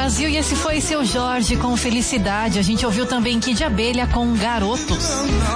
Brasil, e esse foi seu Jorge com Felicidade. A gente ouviu também Kid Abelha com Garotos.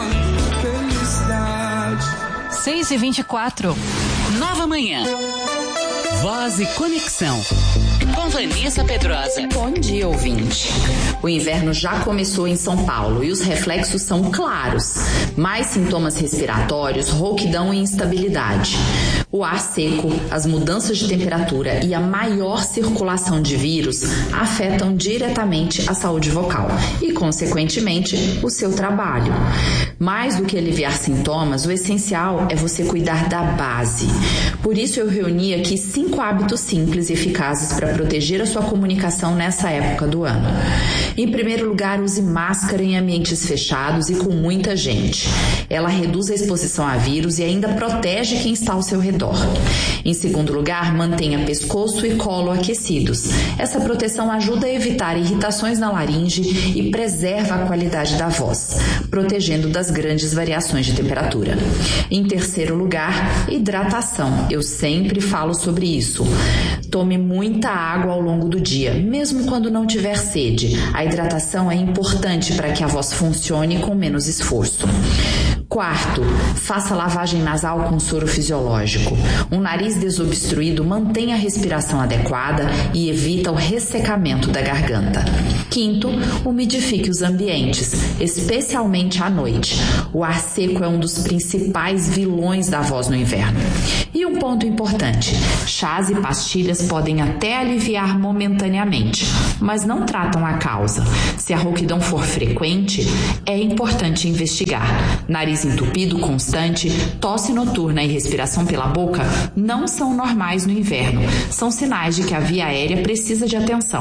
6h24. Nova Manhã. Voz e Conexão. Com Vanessa Pedrosa. Bom dia, ouvinte. O inverno já começou em São Paulo e os reflexos são claros. Mais sintomas respiratórios, rouquidão e instabilidade. O ar seco, as mudanças de temperatura e a maior circulação de vírus afetam diretamente a saúde vocal e, consequentemente, o seu trabalho. Mais do que aliviar sintomas, o essencial é você cuidar da base. Por isso eu reuni aqui 5 hábitos simples e eficazes para proteger a sua comunicação nessa época do ano. Em primeiro lugar, use máscara em ambientes fechados e com muita gente. Ela reduz a exposição a vírus e ainda protege quem está ao seu redor. Em segundo lugar, mantenha pescoço e colo aquecidos. Essa proteção ajuda a evitar irritações na laringe e preserva a qualidade da voz, protegendo das grandes variações de temperatura. Em terceiro lugar, hidratação. Eu sempre falo sobre isso. Tome muita água ao longo do dia, mesmo quando não tiver sede. A hidratação é importante para que a voz funcione com menos esforço. Quarto, faça lavagem nasal com soro fisiológico. Um nariz desobstruído mantém a respiração adequada e evita o ressecamento da garganta. Quinto, umidifique os ambientes, especialmente à noite. O ar seco é um dos principais vilões da voz no inverno. E um ponto importante, chás e pastilhas podem até aliviar momentaneamente, mas não tratam a causa. Se a rouquidão for frequente, é importante investigar. Nariz entupido constante, tosse noturna e respiração pela boca não são normais no inverno. São sinais de que a via aérea precisa de atenção.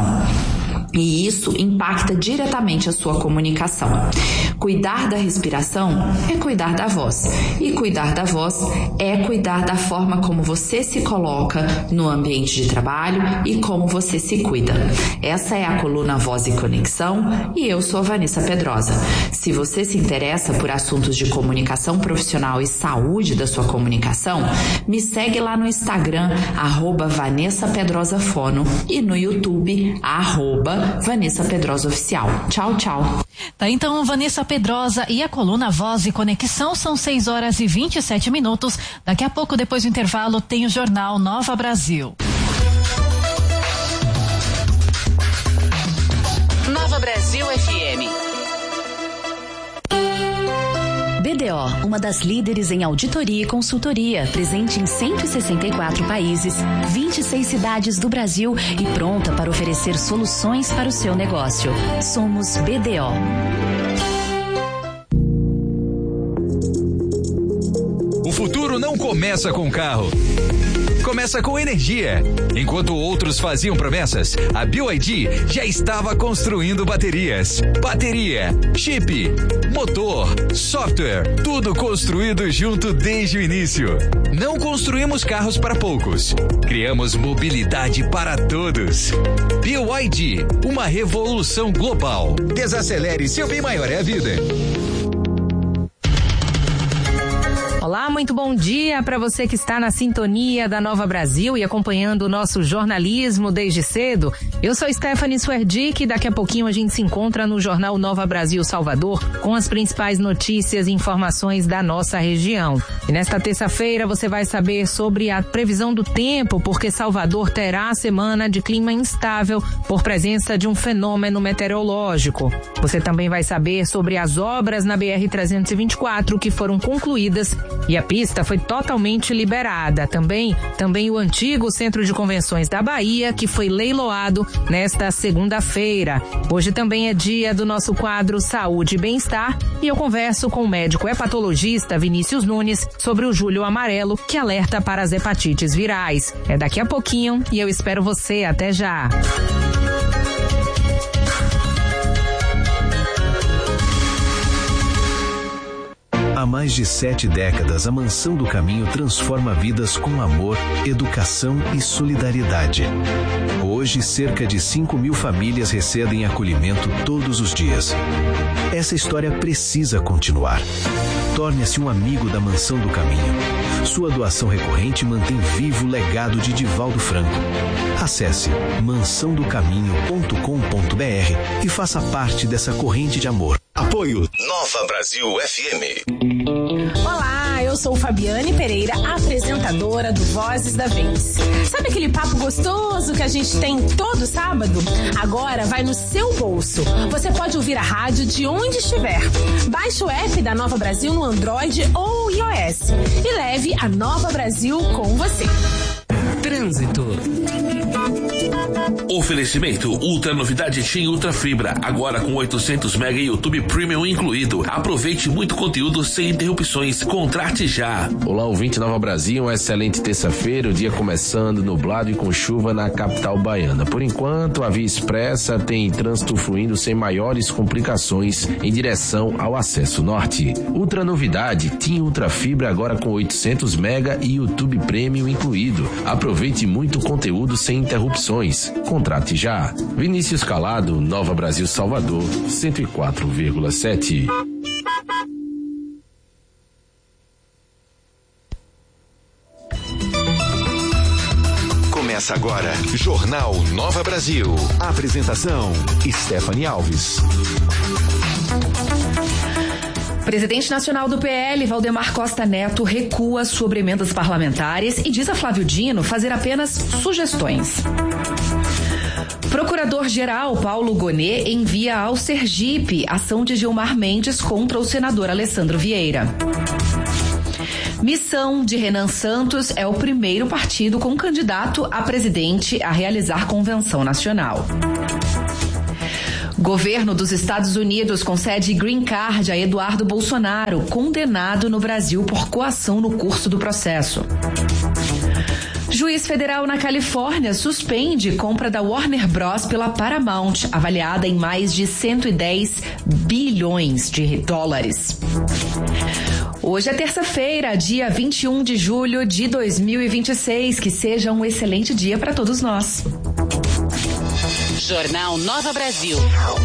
E isso impacta diretamente a sua comunicação. Cuidar da respiração é cuidar da voz. E cuidar da voz é cuidar da forma como você se coloca no ambiente de trabalho e como você se cuida. Essa é a coluna Voz e Conexão e eu sou a Vanessa Pedrosa. Se você se interessa por assuntos de comunicação profissional e saúde da sua comunicação, me segue lá no Instagram, @VanessaPedrosaFono e no YouTube, @Vanessa Pedrosa Oficial. Tchau, tchau. Tá, então, Vanessa Pedrosa e a coluna Voz e Conexão. São 6h27. Daqui a pouco, depois do intervalo, tem o jornal Nova Brasil. Nova Brasil FM. BDO, uma das líderes em auditoria e consultoria, presente em 164 países, 26 cidades do Brasil e pronta para oferecer soluções para o seu negócio. Somos BDO. O futuro não começa com carro. Começa com energia. Enquanto outros faziam promessas, a BYD já estava construindo baterias. Bateria, chip, motor, software, tudo construído junto desde o início. Não construímos carros para poucos. Criamos mobilidade para todos. BYD, uma revolução global. Desacelere, seu bem maior é a vida. Olá, muito bom dia para você que está na sintonia da Nova Brasil e acompanhando o nosso jornalismo desde cedo. Eu sou Stephanie Swerdick e daqui a pouquinho a gente se encontra no Jornal Nova Brasil Salvador com as principais notícias e informações da nossa região. E nesta terça-feira você vai saber sobre a previsão do tempo, porque Salvador terá a semana de clima instável por presença de um fenômeno meteorológico. Você também vai saber sobre as obras na BR-324 que foram concluídas e a pista foi totalmente liberada. Também o antigo Centro de Convenções da Bahia, que foi leiloado nesta segunda-feira. Hoje também é dia do nosso quadro Saúde e Bem-Estar e eu converso com o médico hepatologista Vinícius Nunes sobre o Julho Amarelo, que alerta para as hepatites virais. É daqui a pouquinho e eu espero você. Até já! Há mais de 7 décadas, a Mansão do Caminho transforma vidas com amor, educação e solidariedade. Hoje, cerca de 5.000 famílias recebem acolhimento todos os dias. Essa história precisa continuar. Torne-se um amigo da Mansão do Caminho. Sua doação recorrente mantém vivo o legado de Divaldo Franco. Acesse mansãodocaminho.com.br e faça parte dessa corrente de amor. Apoio Nova Brasil FM. Olá, eu sou Fabiane Pereira, apresentadora do Vozes da Vez. Sabe aquele papo gostoso que a gente tem todo sábado? Agora vai no seu bolso. Você pode ouvir a rádio de onde estiver. Baixe o app da Nova Brasil no Android ou iOS e leve a Nova Brasil com você. Trânsito. Oferecimento Ultra Novidade TIM Ultra Fibra, agora com 800 MB YouTube Premium incluído. Aproveite muito conteúdo sem interrupções. Contrate já. Olá, ouvinte Nova Brasil, uma excelente terça-feira, o dia começando nublado e com chuva na capital baiana. Por enquanto, a Via Expressa tem trânsito fluindo sem maiores complicações em direção ao acesso norte. Ultra Novidade TIM Ultra Fibra, agora com 800 MB e YouTube Premium incluído. Aproveite muito conteúdo sem interrupções. Contrate já. Vinícius Calado, Nova Brasil Salvador, 104,7. Começa agora, Jornal Nova Brasil. Apresentação, Stephanie Alves. Presidente nacional do PL, Valdemar Costa Neto, recua sobre emendas parlamentares e diz a Flávio Dino fazer apenas sugestões. Procurador-geral Paulo Gonet envia ao Sergipe ação de Gilmar Mendes contra o senador Alessandro Vieira. Missão de Renan Santos é o primeiro partido com candidato a presidente a realizar convenção nacional. Governo dos Estados Unidos concede green card a Eduardo Bolsonaro, condenado no Brasil por coação no curso do processo. Juiz federal na Califórnia suspende compra da Warner Bros. Pela Paramount, avaliada em mais de 110 bilhões de dólares. Hoje é terça-feira, dia 21 de julho de 2026. Que seja um excelente dia para todos nós. Jornal Nova Brasil.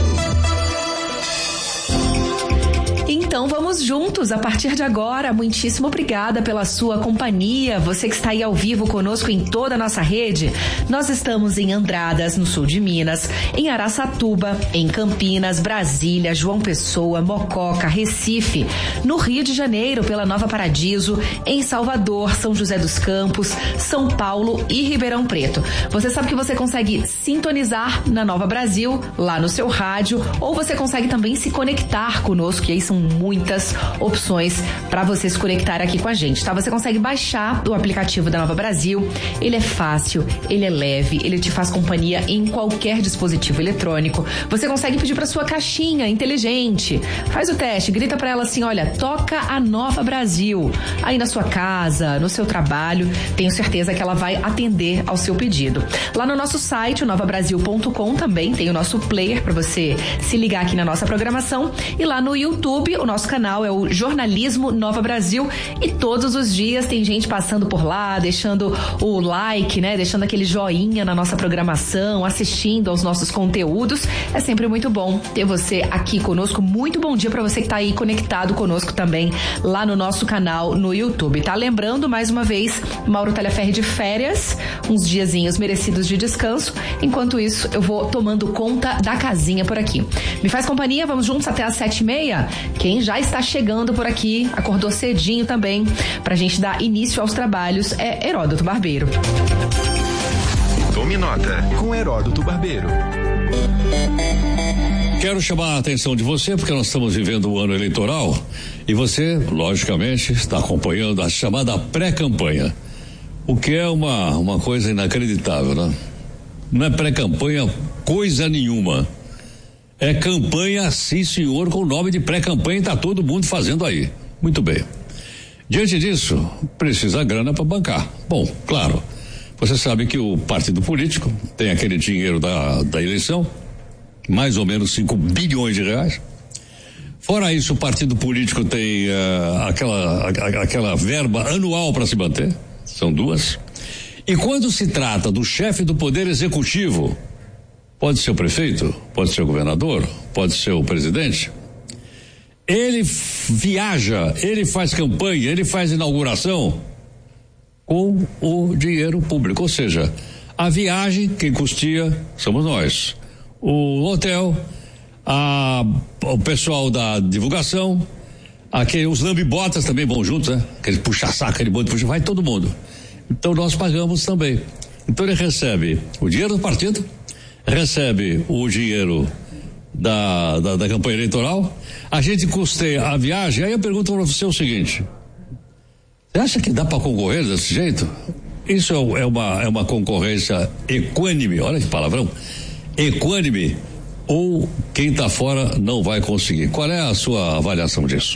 Então vamos juntos a partir de agora. Muitíssimo obrigada pela sua companhia. Você que está aí ao vivo conosco em toda a nossa rede. Nós estamos em Andradas, no sul de Minas, em Araçatuba, em Campinas, Brasília, João Pessoa, Mococa, Recife, no Rio de Janeiro pela Nova Paradiso, em Salvador, São José dos Campos, São Paulo e Ribeirão Preto. Você sabe que você consegue sintonizar na Nova Brasil, lá no seu rádio, ou você consegue também se conectar conosco, e aí são muitas opções para você se conectar aqui com a gente, tá? Você consegue baixar o aplicativo da Nova Brasil. Ele é fácil, ele é leve, ele te faz companhia em qualquer dispositivo eletrônico. Você consegue pedir para sua caixinha inteligente. Faz o teste, grita para ela assim: olha, toca a Nova Brasil. Aí na sua casa, no seu trabalho, tenho certeza que ela vai atender ao seu pedido. Lá no nosso site, o novabrasil.com, também tem o nosso player para você se ligar aqui na nossa programação. E lá no YouTube, o nosso canal é o Jornalismo Nova Brasil, e todos os dias tem gente passando por lá, deixando o like, né? Deixando aquele joinha na nossa programação, assistindo aos nossos conteúdos. É sempre muito bom ter você aqui conosco. Muito bom dia para você que tá aí conectado conosco também lá no nosso canal no YouTube, tá? Lembrando, mais uma vez, Mauro Talhaferri de férias, uns diazinhos merecidos de descanso. Enquanto isso, eu vou tomando conta da casinha por aqui. Me faz companhia, vamos juntos até às 7h30. Quem já está chegando por aqui, acordou cedinho também, pra gente dar início aos trabalhos, é Heródoto Barbeiro. Tome nota com Heródoto Barbeiro. Quero chamar a atenção de você, porque nós estamos vivendo o ano eleitoral e você, logicamente, está acompanhando a chamada pré-campanha, o que é uma coisa inacreditável, né? Não é pré-campanha coisa nenhuma. É campanha, sim senhor, com o nome de pré-campanha, está todo mundo fazendo aí. Muito bem. Diante disso, precisa grana para bancar. Bom, claro, você sabe que o partido político tem aquele dinheiro da eleição, mais ou menos 5 bilhões de reais. Fora isso, o partido político tem aquela verba anual para se manter, são 2. E quando se trata do chefe do Poder Executivo, pode ser o prefeito, pode ser o governador, pode ser o presidente, ele viaja, ele faz campanha, ele faz inauguração com o dinheiro público, ou seja, a viagem quem custeia somos nós, o hotel, o pessoal da divulgação, os lambibotas também vão juntos, né? Aquele puxa-saco, aquele bonde, vai todo mundo. Então nós pagamos também. Então ele recebe o dinheiro do partido, recebe o dinheiro da campanha eleitoral, a gente custeia a viagem. Aí eu pergunto para você o seguinte: você acha que dá para concorrer desse jeito? Isso é uma concorrência equânime, olha que palavrão, equânime, ou quem está fora não vai conseguir? Qual é a sua avaliação disso?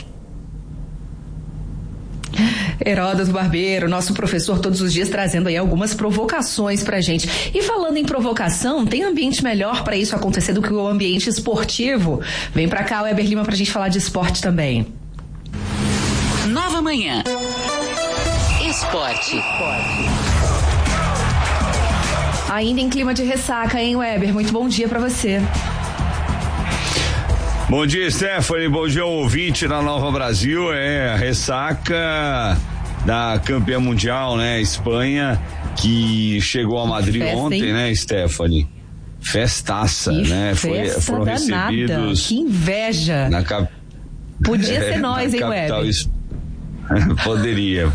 Heródoto Barbeiro, nosso professor, todos os dias trazendo aí algumas provocações pra gente. E falando em provocação, tem ambiente melhor para isso acontecer do que o ambiente esportivo? Vem pra cá, Weber Lima, pra gente falar de esporte também. Nova Manhã. Esporte. Ainda em clima de ressaca, hein, Weber? Muito bom dia pra você. Bom dia, Stephanie, bom dia, ouvinte da Nova Brasil. A ressaca da campeã mundial, né, Espanha, que chegou a Madrid ontem, né, Stephanie? Festaça, que né? Foram danada. recebidos. Que inveja. Podia ser nós, hein, Weber? Poderia.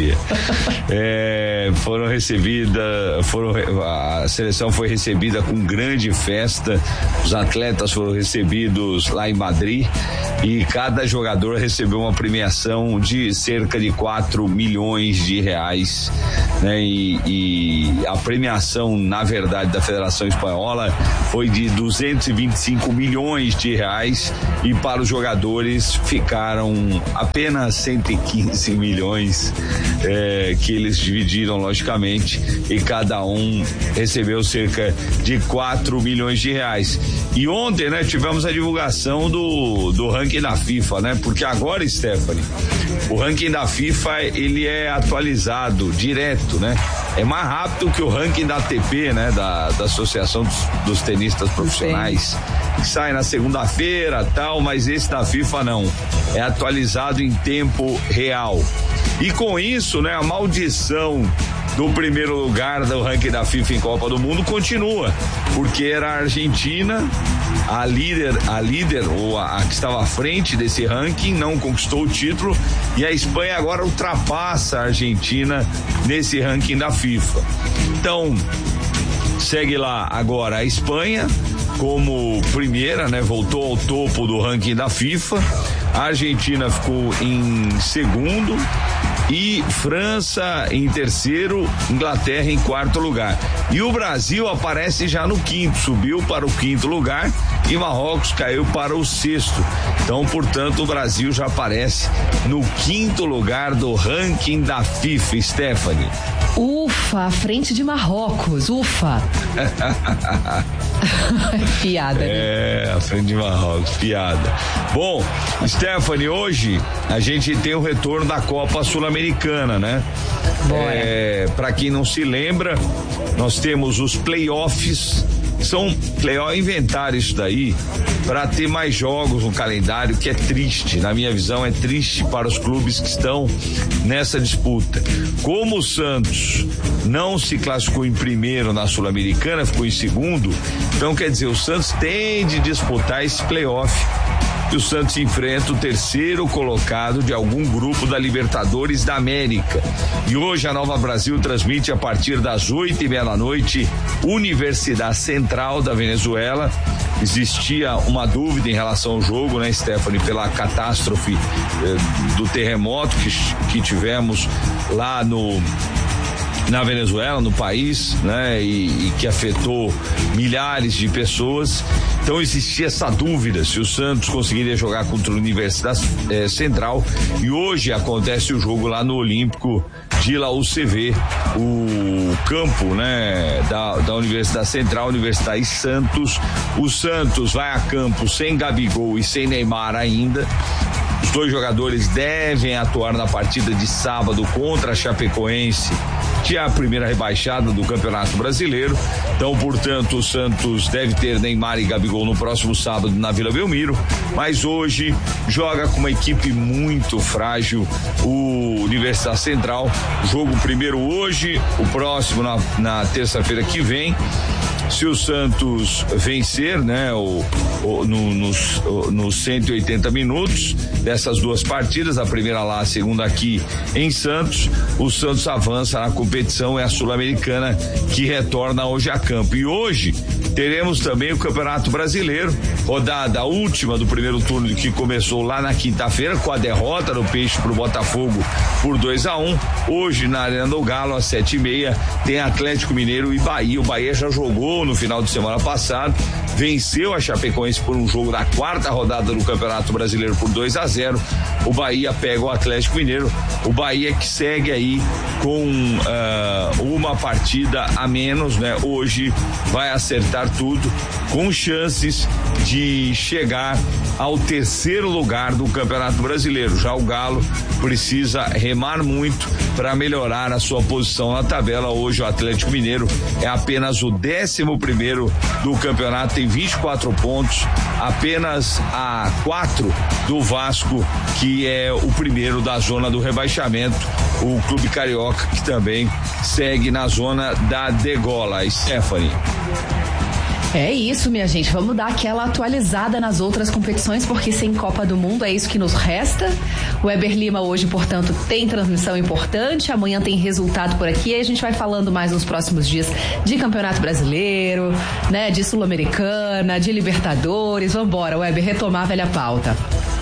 A seleção foi recebida com grande festa, os atletas foram recebidos lá em Madrid e cada jogador recebeu uma premiação de cerca de 4 milhões de reais, né? E a premiação, na verdade, da Federação Espanhola foi de 225 milhões de reais e para os jogadores ficaram apenas 115 milhões que eles dividiram, logicamente, e cada um recebeu cerca de 4 milhões de reais. E ontem, né, tivemos a divulgação do ranking da FIFA, né? Porque agora, Stephanie, o ranking da FIFA, ele é atualizado direto, né? É mais rápido que o ranking da ATP, né? Da Associação dos Tenistas Profissionais, que sai na segunda-feira, tal, mas esse da FIFA não. É atualizado em tempo real. E com isso, né, a maldição do primeiro lugar do ranking da FIFA em Copa do Mundo continua, porque era a Argentina, a líder ou a que estava à frente desse ranking, não conquistou o título, e a Espanha agora ultrapassa a Argentina nesse ranking da FIFA. Então, segue lá agora a Espanha como primeira, né? Voltou ao topo do ranking da FIFA. A Argentina ficou em segundo e França em terceiro, Inglaterra em quarto lugar. E o Brasil aparece já no quinto, subiu para o quinto lugar e Marrocos caiu para o sexto. Então, portanto, o Brasil já aparece no quinto lugar do ranking da FIFA, Stephanie. Ufa, à frente de Marrocos, ufa. Piada, né? À frente de Marrocos, piada. Bom, Stephanie, hoje a gente tem o retorno da Copa Sul-Americana, né? Para quem não se lembra, nós temos os playoffs. Inventaram isso daí para ter mais jogos no calendário, que é triste, na minha visão é triste para os clubes que estão nessa disputa. Como o Santos não se classificou em primeiro na Sul-Americana, ficou em segundo, então quer dizer, o Santos tem de disputar esse playoff. E o Santos enfrenta o terceiro colocado de algum grupo da Libertadores da América. E hoje a Nova Brasil transmite a partir das 8:30 da noite, Universidade Central da Venezuela. Existia uma dúvida em relação ao jogo, né, Stephanie, pela catástrofe do terremoto que tivemos lá na Venezuela, no país, né, e que afetou milhares de pessoas. Então existia essa dúvida se o Santos conseguiria jogar contra a Universidade Central, e hoje acontece o jogo lá no Olímpico de La UCV, o campo, né, da Universidade Central, Universidade e Santos. O Santos vai a campo sem Gabigol e sem Neymar ainda. Os dois jogadores devem atuar na partida de sábado contra a Chapecoense, que é a primeira rebaixada do Campeonato Brasileiro. Então, portanto, o Santos deve ter Neymar e Gabigol no próximo sábado na Vila Belmiro, mas hoje joga com uma equipe muito frágil, o Universidade Central. Jogo primeiro hoje, o próximo na terça-feira que vem. Se o Santos vencer, né, nos 180 minutos dessas duas partidas, a primeira lá, a segunda aqui em Santos, o Santos avança na competição, é a Sul-Americana que retorna hoje a campo. E hoje teremos também o Campeonato Brasileiro, rodada última do primeiro turno que começou lá na quinta-feira com a derrota do Peixe pro Botafogo por 2-1. Hoje na Arena do Galo às 7h30 tem Atlético Mineiro e Bahia. O Bahia já jogou no final de semana passado, venceu a Chapecoense por um jogo da quarta rodada do Campeonato Brasileiro por 2-0. O Bahia pega o Atlético Mineiro, o Bahia que segue aí com uma partida a menos, né? Hoje vai acertar tudo, com chances de chegar ao terceiro lugar do Campeonato Brasileiro. Já o Galo precisa remar muito para melhorar a sua posição na tabela. Hoje o Atlético Mineiro é apenas o 11º do campeonato, tem 24 pontos, apenas a 4 do Vasco, que é o primeiro da zona do rebaixamento, o Clube Carioca, que também segue na zona da degola. Stephanie. É isso, minha gente. Vamos dar aquela atualizada nas outras competições, porque sem Copa do Mundo é isso que nos resta. O Weber Lima hoje, portanto, tem transmissão importante. Amanhã tem resultado por aqui. E a gente vai falando mais nos próximos dias de Campeonato Brasileiro, né? De Sul-Americana, de Libertadores. Vambora, Weber, retomar a velha pauta.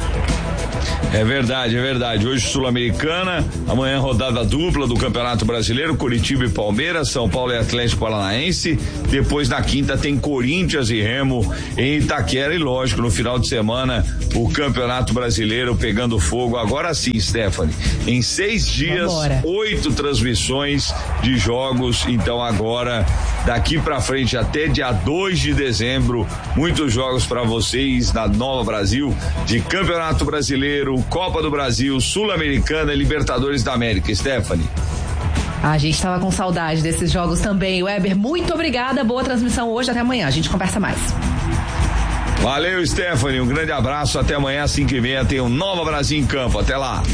É verdade, é verdade. Hoje Sul-Americana, amanhã rodada dupla do Campeonato Brasileiro, Curitiba e Palmeiras, São Paulo e Atlético Paranaense. Depois na quinta tem Corinthians e Remo em Itaquera e, lógico, no final de semana o Campeonato Brasileiro pegando fogo. Agora sim, Stephanie, em 6 dias, vambora. 8 transmissões de jogos. Então agora, daqui pra frente até dia 2 de dezembro, muitos jogos para vocês na Nova Brasil, de Campeonato Brasileiro, Copa do Brasil, Sul-Americana e Libertadores da América. Stephanie. A gente estava com saudade desses jogos também. Weber, muito obrigada, boa transmissão hoje, até amanhã, a gente conversa mais. Valeu, Stephanie, um grande abraço, até amanhã às 5h30 tem um Nova Brasil em campo, até lá.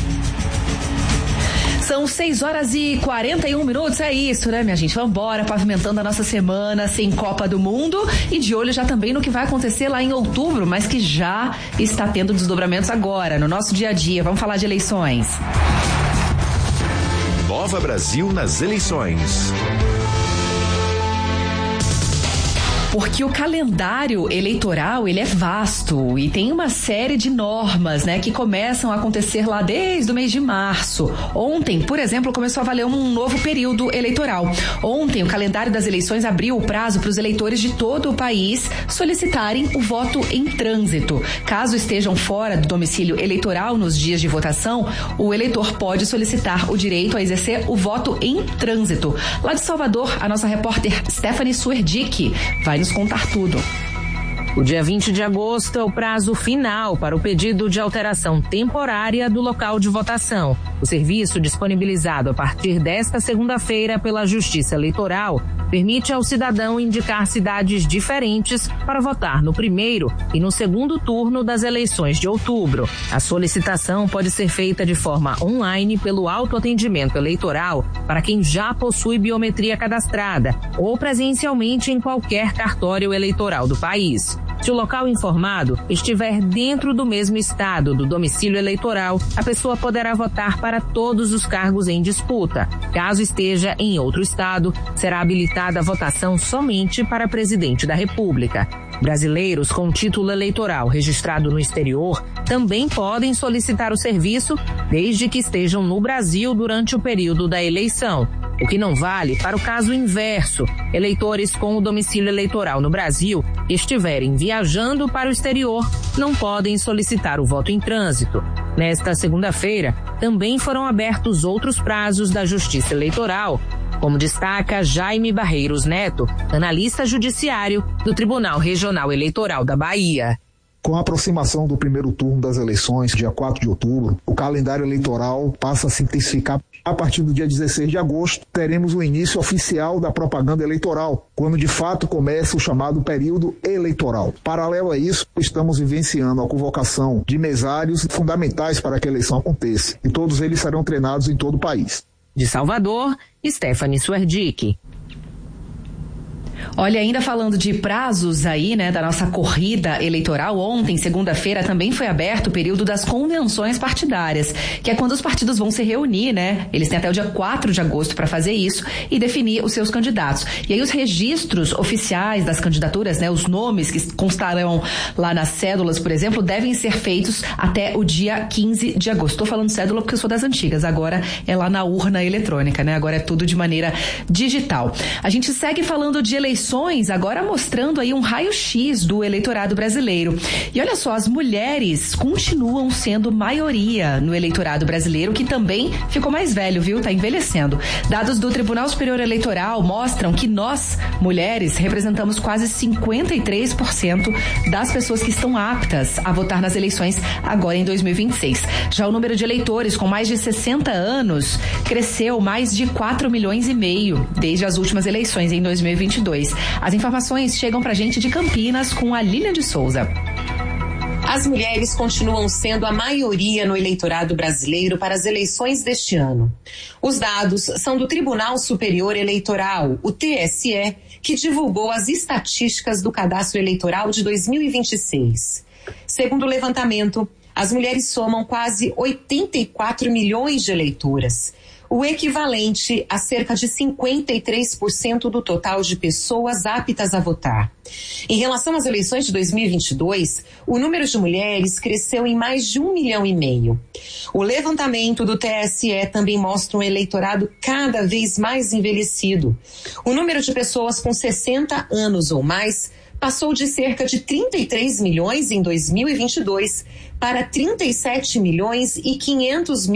São 6h41, é isso, né, minha gente? Vamos embora, pavimentando a nossa semana sem Copa do Mundo e de olho já também no que vai acontecer lá em outubro, mas que já está tendo desdobramentos agora, no nosso dia a dia. Vamos falar de eleições. Nova Brasil nas eleições. Porque o calendário eleitoral, ele é vasto e tem uma série de normas, né, que começam a acontecer lá desde o mês de março. Ontem, por exemplo, começou a valer um novo período eleitoral. Ontem, o calendário das eleições abriu o prazo para os eleitores de todo o país solicitarem o voto em trânsito. Caso estejam fora do domicílio eleitoral nos dias de votação, o eleitor pode solicitar o direito a exercer o voto em trânsito. Lá de Salvador, a nossa repórter Stephanie Suerdick vai nos contar tudo. O dia 20 de agosto é o prazo final para o pedido de alteração temporária do local de votação. O serviço, disponibilizado a partir desta segunda-feira pela Justiça Eleitoral, permite ao cidadão indicar cidades diferentes para votar no primeiro e no segundo turno das eleições de outubro. A solicitação pode ser feita de forma online pelo autoatendimento eleitoral para quem já possui biometria cadastrada ou presencialmente em qualquer cartório eleitoral do país. Se o local informado estiver dentro do mesmo estado do domicílio eleitoral, a pessoa poderá votar para todos os cargos em disputa. Caso esteja em outro estado, será habilitada a votação somente para presidente da República. Brasileiros com título eleitoral registrado no exterior também podem solicitar o serviço, desde que estejam no Brasil durante o período da eleição. O que não vale para o caso inverso, eleitores com o domicílio eleitoral no Brasil que estiverem viajando para o exterior não podem solicitar o voto em trânsito. Nesta segunda-feira, também foram abertos outros prazos da Justiça Eleitoral, como destaca Jaime Barreiros Neto, analista judiciário do Tribunal Regional Eleitoral da Bahia. Com a aproximação do primeiro turno das eleições, dia 4 de outubro, o calendário eleitoral passa a se intensificar. A partir do dia 16 de agosto, teremos o início oficial da propaganda eleitoral, quando de fato começa o chamado período eleitoral. Paralelo a isso, estamos vivenciando a convocação de mesários fundamentais para que a eleição aconteça, e todos eles serão treinados em todo o país. De Salvador, Stephanie Suerdick. Olha, ainda falando de prazos aí, né, da nossa corrida eleitoral, ontem, segunda-feira, também foi aberto o período das convenções partidárias, que é quando os partidos vão se reunir, né? Eles têm até o dia 4 de agosto para fazer isso e definir os seus candidatos. E aí os registros oficiais das candidaturas, né, os nomes que constarão lá nas cédulas, por exemplo, devem ser feitos até o dia 15 de agosto. Estou falando cédula porque eu sou das antigas, agora é lá na urna eletrônica, né? Agora é tudo de maneira digital. A gente segue falando de eleições, agora mostrando aí um raio-x do eleitorado brasileiro. E olha só, as mulheres continuam sendo maioria no eleitorado brasileiro, que também ficou mais velho, viu? Tá envelhecendo. Dados do Tribunal Superior Eleitoral mostram que nós, mulheres, representamos quase 53% das pessoas que estão aptas a votar nas eleições agora em 2026. Já o número de eleitores com mais de 60 anos cresceu mais de 4,5 milhões desde as últimas eleições em 2022. As informações chegam pra gente de Campinas com a Lilian de Souza. As mulheres continuam sendo a maioria no eleitorado brasileiro para as eleições deste ano. Os dados são do Tribunal Superior Eleitoral, o TSE, que divulgou as estatísticas do Cadastro Eleitoral de 2026. Segundo o levantamento, as mulheres somam quase 84 milhões de eleitoras, o equivalente a cerca de 53% do total de pessoas aptas a votar. Em relação às eleições de 2022, o número de mulheres cresceu em mais de 1,5 milhão. O levantamento do TSE também mostra um eleitorado cada vez mais envelhecido. O número de pessoas com 60 anos ou mais passou de cerca de 33 milhões em 2022 para 37 milhões e 500 mil